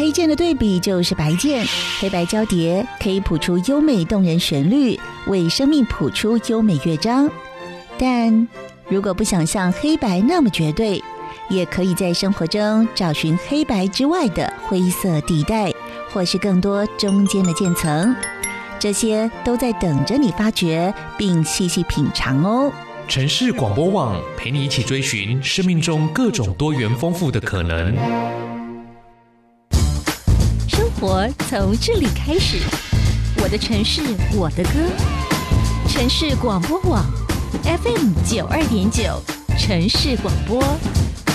黑键的对比就是白键，黑白交叠可以谱出优美动人旋律，为生命谱出优美乐章。但如果不想像黑白那么绝对，也可以在生活中找寻黑白之外的灰色地带，或是更多中间的渐层，这些都在等着你发掘并细细品尝哦。 城市广播网陪你一起追寻生命中各种多元丰富的可能。 生活从这里开始，我的城市，我的歌。城市广播网 FM92.9，城市广播。